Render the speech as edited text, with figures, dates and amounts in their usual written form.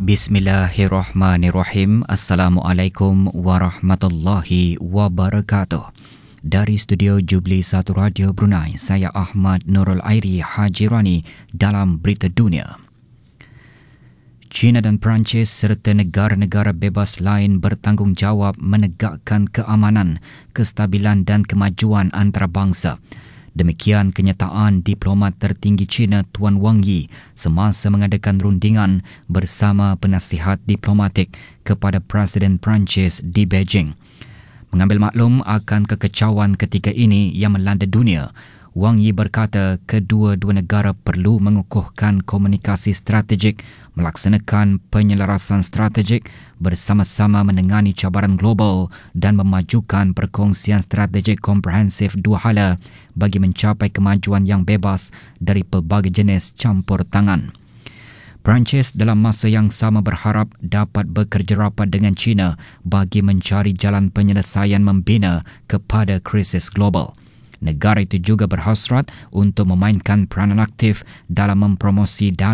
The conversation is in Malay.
Bismillahirrahmanirrahim. Assalamualaikum warahmatullahi wabarakatuh. Dari studio Jubli 1 Radio Brunei, saya Ahmad Nurul Airi Hajirani dalam Berita Dunia. China dan Perancis serta negara-negara bebas lain bertanggungjawab menegakkan keamanan, kestabilan dan kemajuan antarabangsa. Demikian kenyataan diplomat tertinggi China Tuan Wang Yi semasa mengadakan rundingan bersama penasihat diplomatik kepada Presiden Perancis di Beijing. Mengambil maklum akan kekecauan ketika ini yang melanda dunia, Wang Yi berkata kedua-dua negara perlu mengukuhkan komunikasi strategik, melaksanakan penyelarasan strategik, bersama-sama menangani cabaran global dan memajukan perkongsian strategik komprehensif dua hala bagi mencapai kemajuan yang bebas dari pelbagai jenis campur tangan. Perancis dalam masa yang sama berharap dapat bekerja rapat dengan China bagi mencari jalan penyelesaian membina kepada krisis global. Negara itu juga berhasrat untuk memainkan peranan aktif dalam mempromosi